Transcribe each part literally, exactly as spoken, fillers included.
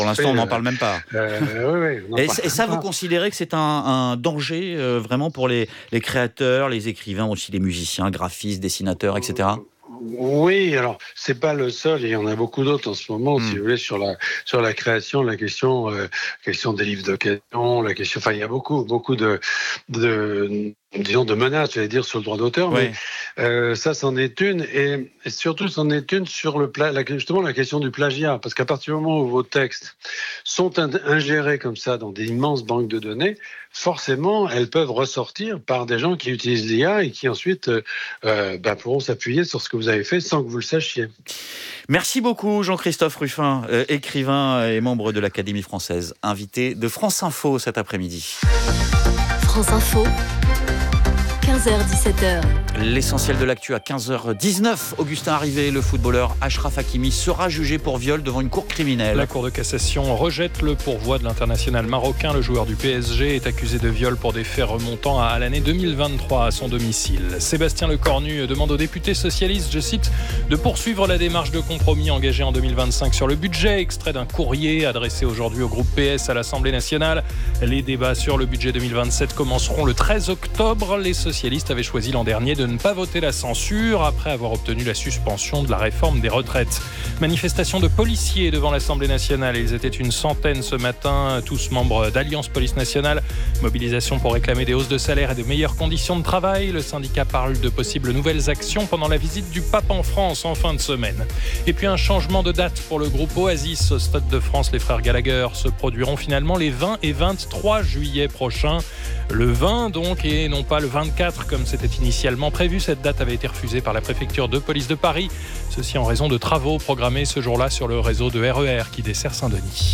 Pour l'instant, on n'en parle même pas. Euh, oui, oui, on en Et, parle et ça, pas. vous considérez que c'est un, un danger euh, vraiment pour les, les créateurs, les écrivains, aussi les musiciens, graphistes, dessinateurs, et cetera. Oui, alors c'est pas le seul, il y en a beaucoup d'autres en ce moment, si Hmm. vous voulez, sur la sur la création, la question, euh, question des livres d'occasion, la question, enfin il y a beaucoup beaucoup de de disons de menaces, j'allais dire, sur le droit d'auteur, mais Ouais. euh, ça c'en est une, et, et surtout c'en est une sur le pla- la, justement la question du plagiat, parce qu'à partir du moment où vos textes sont in- ingérés comme ça dans des immenses banques de données, forcément elles peuvent ressortir par des gens qui utilisent l'I A et qui ensuite euh, euh, bah, pourront s'appuyer sur ce que vous avez fait sans que vous le sachiez. Merci beaucoup, Jean-Christophe Ruffin, euh, écrivain et membre de l'Académie française, invité de France Info cet après-midi. France Info, quinze heures dix-sept heures. L'essentiel de l'actu à quinze heures dix-neuf. Augustin Arrivé, le footballeur Achraf Hakimi, sera jugé pour viol devant une cour criminelle. La Cour de cassation rejette le pourvoi de l'international marocain. Le joueur du P S G est accusé de viol pour des faits remontant à l'année deux mille vingt-trois à son domicile. Sébastien Lecornu demande aux députés socialistes, je cite, de poursuivre la démarche de compromis engagée en deux mille vingt-cinq sur le budget. Extrait d'un courrier adressé aujourd'hui au groupe P S à l'Assemblée nationale. Les débats sur le budget deux mille vingt-sept commenceront le treize octobre. Les socialistes avaient choisi l'an dernier de ne pas voter la censure après avoir obtenu la suspension de la réforme des retraites. Manifestation de policiers devant l'Assemblée nationale. Ils étaient une centaine ce matin, tous membres d'Alliance Police Nationale. Mobilisation pour réclamer des hausses de salaire et de meilleures conditions de travail. Le syndicat parle de possibles nouvelles actions pendant la visite du pape en France en fin de semaine. Et puis un changement de date pour le groupe Oasis au Stade de France. Les frères Gallagher se produiront finalement les vingt et vingt-trois juillet prochains. Le vingt donc, et non pas le vingt-quatre comme c'était initialement prévu. Cette date avait été refusée par la préfecture de police de Paris. Ceci en raison de travaux programmés ce jour-là sur le réseau de R E R qui dessert Saint-Denis.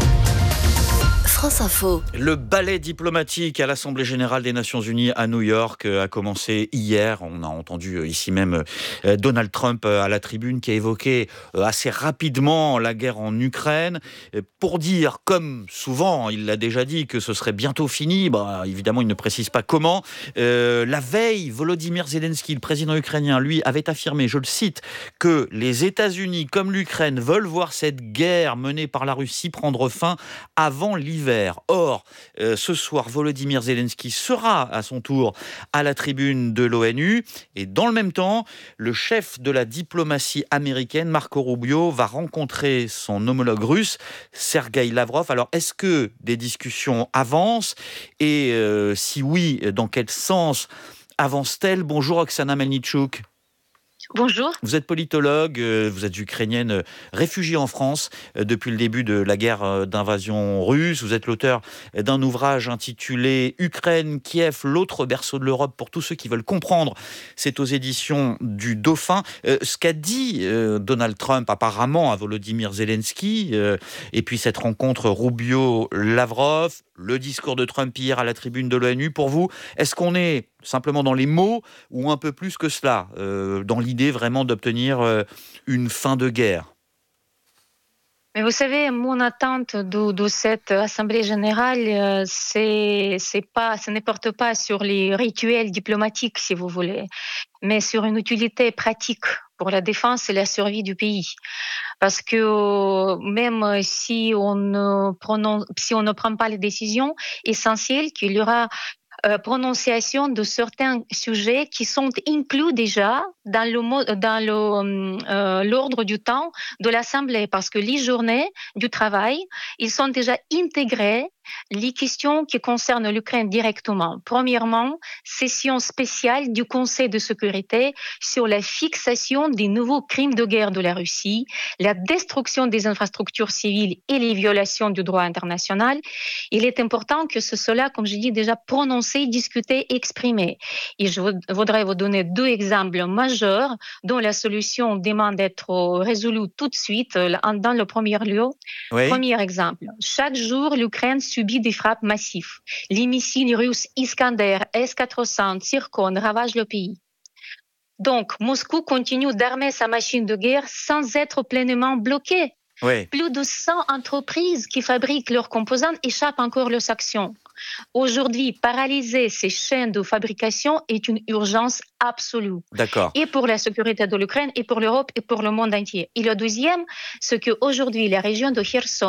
France Info. Le ballet diplomatique à l'Assemblée générale des Nations Unies à New York a commencé hier. On a entendu ici même Donald Trump à la tribune qui a évoqué assez rapidement la guerre en Ukraine pour dire, comme souvent, il l'a déjà dit, que ce serait bientôt fini. Bah, évidemment, il ne précise pas comment. Euh, la veille, Volodymyr Zelensky, le président ukrainien, lui, avait affirmé, je le cite, que les États-Unis comme l'Ukraine veulent voir cette guerre menée par la Russie prendre fin avant l'hiver. Or, euh, ce soir, Volodymyr Zelensky sera à son tour à la tribune de l'ONU et dans le même temps, le chef de la diplomatie américaine, Marco Rubio, va rencontrer son homologue russe, Sergueï Lavrov. Alors, est-ce que des discussions avancent et euh, si oui, dans quel sens avancent-elles? Bonjour Oksana Melnichuk. Bonjour. Vous êtes politologue, vous êtes ukrainienne réfugiée en France depuis le début de la guerre d'invasion russe. Vous êtes l'auteur d'un ouvrage intitulé « Ukraine, Kiev, l'autre berceau de l'Europe » pour tous ceux qui veulent comprendre. C'est aux éditions du Dauphin. Ce qu'a dit Donald Trump apparemment à Volodymyr Zelensky, et puis cette rencontre Rubio-Lavrov, le discours de Trump hier à la tribune de l'ONU, pour vous, est-ce qu'on est simplement dans les mots ou un peu plus que cela, euh, dans l'idée vraiment d'obtenir euh, une fin de guerre? Mais vous savez, mon attente de, de cette Assemblée générale, euh, c'est, c'est pas, ça ne porte pas sur les rituels diplomatiques, si vous voulez, mais sur une utilité pratique pour la défense et la survie du pays. Parce que euh, même si on, ne prononce, si on ne prend pas les décisions essentielles, qu'il y aura Euh, prononciation de certains sujets qui sont inclus déjà dans, le, dans le, euh, l'ordre du temps de l'Assemblée, parce que les journées du travail, ils sont déjà intégrés les questions qui concernent l'Ukraine directement. Premièrement, session spéciale du Conseil de sécurité sur la fixation des nouveaux crimes de guerre de la Russie, la destruction des infrastructures civiles et les violations du droit international. Il est important que ce soit, comme je dis déjà, prononcé, discuté, exprimé. Et je voudrais vous donner deux exemples majeurs dont la solution demande d'être résolue tout de suite dans le premier lieu. Oui. Premier exemple, chaque jour, l'Ukraine subit des frappes massives. Les missiles russes Iskander, S quatre cents, Zircon ravagent le pays. Donc, Moscou continue d'armer sa machine de guerre sans être pleinement bloqué. Oui. Plus de cent entreprises qui fabriquent leurs composants échappent encore aux sanctions. Aujourd'hui, paralyser ces chaînes de fabrication est une urgence absolue. D'accord. Et pour la sécurité de l'Ukraine, et pour l'Europe, et pour le monde entier. Et le deuxième, c'est qu'aujourd'hui, la région de Kherson